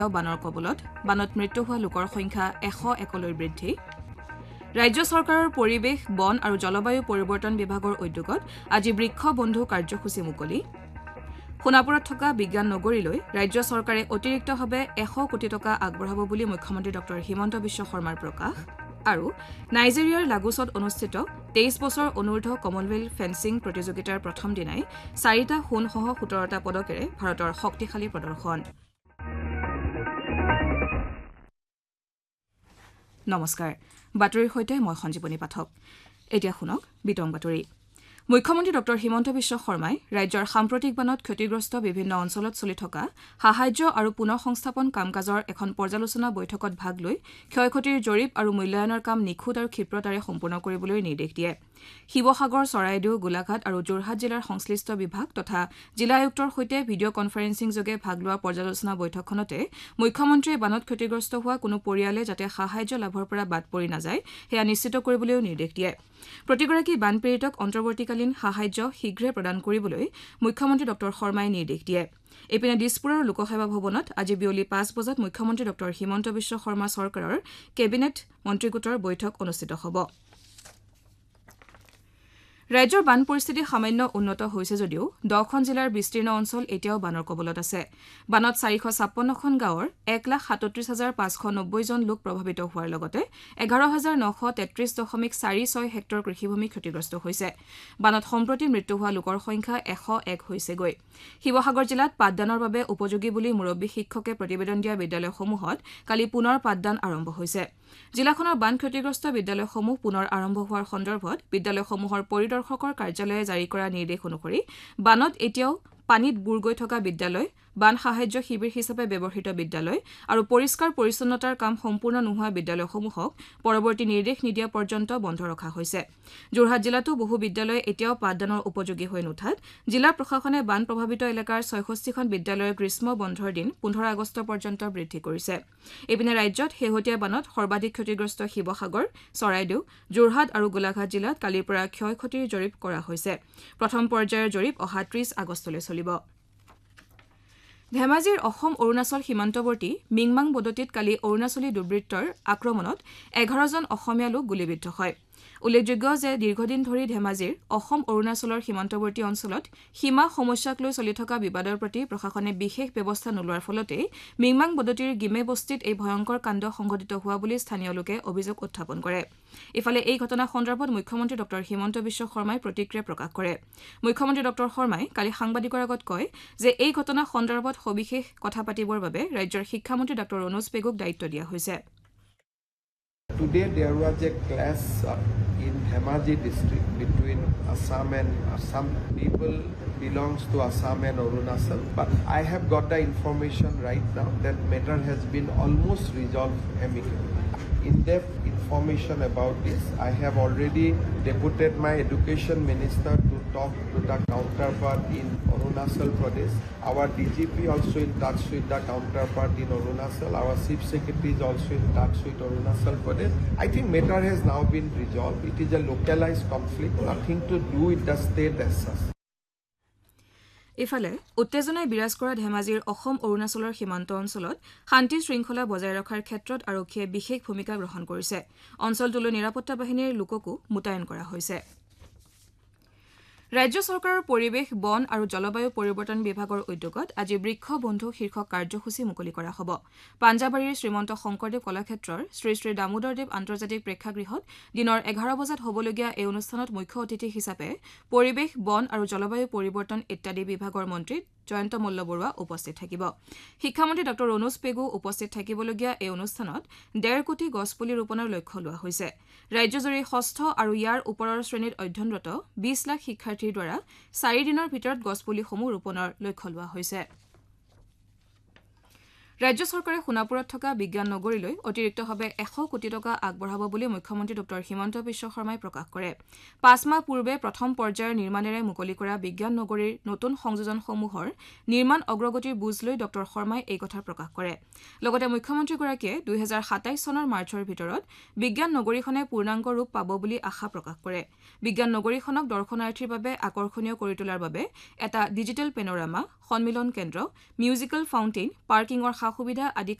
বানৰ কবলত বানত মৃত্যু হোৱা লোকৰ সংখ্যা 101লৈ বৃদ্ধি ৰাজ্য চৰকাৰৰ পৰিৱেশ বন আৰু জলবায়ু পৰিৱৰ্তন বিভাগৰ উদ্যোগত আজি বৃক্ষ বন্ধু কাৰ্যসূচী মুকলি সোণাপুৰত থকা বিজ্ঞান নগৰীলৈ ৰাজ্য চৰকাৰে অতিৰিক্তভাৱে 100 কোটি টকা আগবঢ়াব বুলি মুখ্যমন্ত্ৰী ডক্টৰ হিমন্ত বিশ্ব শৰ্মাৰ প্ৰকাশ আৰু নাইজেৰিয়াৰ লাগোছত অনুষ্ঠিত 23 বছৰ অনুৰ্ধ কমনৱেলথ ফেন্সিং প্ৰতিযোগিতাৰ প্ৰথম দিনাই 4টা সোণসহ 17টা পদকেৰে ভাৰতৰ শক্তিশালী প্ৰদৰ্শন নমস্কাৰ বাতৰিৰ সৈতে মই সঞ্জীৱনী পাঠক এতিয়া শুনক বিতং বাতৰি মুখ্যমন্ত্ৰী ডক্টৰ হিমন্ত বিশ্ব শৰ্মাই ৰাজ্যৰ সাম্প্ৰতিক বানত ক্ষতিগ্ৰস্ত বিভিন্ন অঞ্চলত চলি থকা সাহায্য আৰু পুনৰ সংস্থাপন কাম-কাজৰ এখন পৰ্যালোচনা বৈঠকত ভাগ লৈ ক্ষয়ক্ষতিৰ জৰীপ আৰু মূল্যায়নৰ কাম নিখুঁত আৰু ক্ষীপ্ৰতাৰে সম্পূৰ্ণ কৰিবলৈ নিৰ্দেশ দিয়ে শিৱসাগৰ চৰাইদেউ গোলাঘাট আৰু যোৰহাট জিলাৰ সংশ্লিষ্ট বিভাগ তথা জিলা আয়ুক্তৰ সৈতে ভিডিঅ' কনফাৰেন্সিং যোগে ভাগ লোৱা পৰ্যালোচনা বৈঠকখনতে মুখ্যমন্ত্ৰীয়ে বানত ক্ষতিগ্ৰস্ত হোৱা কোনো পৰিয়ালে যাতে সাহায্য লাভৰ পৰা বাদ পৰি নাযায় সেয়া নিশ্চিত কৰিবলৈও নিৰ্দেশ দিয়ে প্ৰতিগৰাকী বানপীড়িতক অন্তৰ্বৰ্তীকালীন সাহায্য শীঘ্ৰে প্ৰদান কৰিবলৈ মুখ্যমন্ত্ৰী ডক্টৰ শৰ্মাই নিৰ্দেশ দিয়ে এপিনে দিছপুৰৰ লোকসেৱা ভৱনত আজি বিয়লি 5 বজাত মুখ্যমন্ত্ৰী ডক্টৰ হিমন্ত বিশ্ব শৰ্মা চৰকাৰৰ কেবিনেট মন্ত্ৰীগোটৰ বৈঠক অনুষ্ঠিত হ'ব ৰাজ্যৰ বান পৰিস্থিতি সামান্য উন্নত হৈছে যদিও 10খন জিলাৰ বিস্তীৰ্ণ অঞ্চল এতিয়াও বানৰ কবলত আছে বানত 456খন গাঁৱৰ 1,37,590 জন লোক প্ৰভাৱিত হোৱাৰ লগতে 11,933.46 হেক্টৰ কৃষিভূমি ক্ষতিগ্ৰস্ত হৈছে বানত সম্প্ৰতি মৃত্যু হোৱা লোকৰ সংখ্যা 101 হৈছেগৈ শিৱসাগৰ জিলাত পাঠদানৰ বাবে উপযোগী বুলি মুৰব্বী শিক্ষকে প্ৰতিবেদন দিয়া বিদ্যালয়সমূহত কালি পুনৰ পাঠদান আৰম্ভ হৈছে জিলাখনৰ বান ক্ষতিগ্ৰস্ত বিদ্যালয়সমূহ পুনৰ আৰম্ভ হোৱাৰ সন্দৰ্ভত বিদ্যালয়সমূহৰ পৰিদৰ্শকৰ কাৰ্যালয়ে জাৰি কৰা নিৰ্দেশ অনুসৰি বানত এতিয়াও পানীত বুৰ গৈ থকা বিদ্যালয় বান সাহায্য শিবিৰ হিচাপে ব্যৱহৃত বিদ্যালয় আৰু পৰিষ্কাৰ পৰিচ্ছন্নতাৰ কাম সম্পূৰ্ণ নোহোৱা বিদ্যালয়সমূহক পৰৱৰ্তী নিৰ্দেশ নিদিয়া পৰ্যন্ত বন্ধ ৰখা হৈছে যোৰহাট জিলাতো বহু বিদ্যালয় এতিয়াও পাঠদানৰ উপযোগী হৈ নুঠাত জিলা প্ৰশাসনে বান প্ৰভাৱিত এলেকাৰ 66খন বিদ্যালয়ৰ গ্ৰীষ্ম বন্ধৰ দিন 15 আগষ্ট পৰ্যন্ত বৃদ্ধি কৰিছে এপিনে ৰাজ্যত শেহতীয়া বানত সৰ্বাধিক ক্ষতিগ্ৰস্ত শিৱসাগৰ চৰাইদেউ যোৰহাট আৰু গোলাঘাট জিলাত কালিৰ পৰা ক্ষয়ক্ষতিৰ জৰীপ কৰা হৈছে প্ৰথম পৰ্যায়ৰ জৰীপ অহা 30 আগষ্টলৈ চলিব ধেমাজিৰ অসম অৰুণাচল সীমান্তৱৰ্তী মিংমাং বদতিত কালি অৰুণাচলী দুৰ্বৃত্তৰ আক্ৰমণত 11 জন অসমীয়া লোক গুলীবিদ্ধ হয় উল্লেখযোগ্য যে দীৰ্ঘদিন ধৰি ধেমাজিৰ অসম অৰুণাচলৰ সীমান্তৱৰ্তী অঞ্চলত সীমা সমস্যাক লৈ চলি থকা বিবাদৰ প্ৰতি প্ৰশাসনে বিশেষ ব্যৱস্থা নোলোৱাৰ ফলতে মিংমাং বদতিৰ গিমে বস্তিত এই ভয়ংকৰ কাণ্ড সংঘটিত হোৱা বুলি স্থানীয় লোকে অভিযোগ উত্থাপন কৰে ইফালে এই ঘটনা সন্দৰ্ভত মুখ্যমন্ত্ৰী ডক্টৰ হিমন্ত বিশ্ব শৰ্মাই প্ৰতিক্ৰিয়া প্ৰকাশ কৰে মুখ্যমন্ত্ৰী ডক্টৰ শৰ্মাই কালি সাংবাদিকৰ আগত কয় যে এই ঘটনা সন্দৰ্ভত সবিশেষ কথা পাতিবৰ বাবে ৰাজ্যৰ শিক্ষামন্ত্ৰী ডক্টৰ অনুজ পেগুক দায়িত্ব দিয়া হৈছে Today there was a clash in Dhemaji district between Assam and some people belongs to Assam and Arunachal. But I have got the information right now that matter has been almost resolved amicably. In-depth information about this, I have already deputed my education minister to talk to the counterpart in Arunachal Pradesh. Our DGP also in touch with the counterpart in Arunachal. Our chief secretary is also in touch with Arunachal Pradesh. I think matter has now been resolved. It is a localized conflict, nothing to do with the state as such. ইফালে উত্তেজনাই বিৰাজ কৰা ধেমাজিৰ অসম অৰুণাচলৰ সীমান্ত অঞ্চলত শান্তি শৃংখলা বজাই ৰখাৰ ক্ষেত্ৰত আৰক্ষীয়ে বিশেষ ভূমিকা গ্ৰহণ কৰিছে অঞ্চলটোলৈ নিৰাপত্তা বাহিনীৰ লোককো মুতায়ন কৰা হৈছে ৰাজ্য চৰকাৰৰ পৰিৱেশ বন আৰু জলবায়ু পৰিৱৰ্তন বিভাগৰ উদ্যোগত আজি বৃক্ষ বন্ধু শীৰ্ষক কাৰ্যসূচী মুকলি কৰা হ'ব পাঞ্জাবাৰীৰ শ্ৰীমন্ত শংকৰদেৱ কলাক্ষেত্ৰৰ শ্ৰী শ্ৰী দামোদৰদেৱ আন্তৰ্জাতিক প্ৰেক্ষাগৃহত দিনৰ 11 বজাত হ'বলগীয়া এই অনুষ্ঠানত মুখ্য অতিথি হিচাপে পৰিৱেশ বন আৰু জলবায়ু পৰিৱৰ্তন ইত্যাদি বিভাগৰ মন্ত্ৰী জয়ন্ত মল্ল বৰুৱা উপস্থিত থাকিব শিক্ষামন্ত্ৰী ডক্টৰ অনুজ পেগু উপস্থিত থাকিবলগীয়া এই অনুষ্ঠানত 1.5 কোটি গছপুলি ৰোপণৰ লক্ষ্য লোৱা হৈছে ৰাজ্যজুৰি ষষ্ঠ আৰু ইয়াৰ ওপৰৰ শ্ৰেণীত অধ্যয়নৰত 20 লাখ শিক্ষাৰ্থীৰ দ্বাৰা 4 দিনৰ ভিতৰত গছপুলিসমূহ ৰোপণৰ লক্ষ্য লোৱা হৈছে ৰাজ্য চৰকাৰে সোণাপুৰত থকা বিজ্ঞান নগৰীলৈ অতিৰিক্তভাৱে 100 কোটি টকা আগবঢ়াব বুলি মুখ্যমন্ত্ৰী ডক্টৰ হিমন্ত বিশ্ব শৰ্মাই প্ৰকাশ কৰে 5 মাহ পূৰ্বে প্ৰথম পৰ্যায়ৰ নিৰ্মাণেৰে মুকলি কৰা বিজ্ঞান নগৰীৰ নতুন সংযোজনসমূহৰ নিৰ্মাণ অগ্ৰগতিৰ বুজ লৈ ডক্টৰ শৰ্মাই এই কথা প্ৰকাশ কৰে লগতে মুখ্যমন্ত্ৰীগৰাকীয়ে 2027 চনৰ মাৰ্চৰ ভিতৰত বিজ্ঞান নগৰীখনে পূৰ্ণাংগ ৰূপ পাব বুলি আশা প্ৰকাশ কৰে বিজ্ঞান নগৰীখনক দৰ্শনাৰ্থীৰ বাবে আকৰ্ষণীয় কৰি তোলাৰ বাবে এটা ডিজিটেল পেনোৰামা সন্মিলন কেন্দ্ৰ মিউজিকেল ফাউণ্টেইন পাৰ্কিংৰ সা সুবিধা আদি